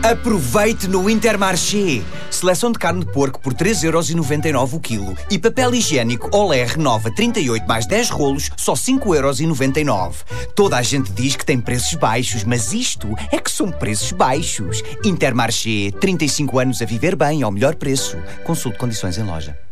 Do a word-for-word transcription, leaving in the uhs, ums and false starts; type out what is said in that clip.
Aproveite no Intermarché. Seleção de carne de porco por três euros e noventa e nove o quilo. E papel higiênico Olé Renova trinta e oito mais dez rolos, só cinco euros e noventa e nove. Toda a gente diz que tem preços baixos, mas isto é que são preços baixos. Intermarché, trinta e cinco anos a viver bem ao melhor preço. Consulte condições em loja.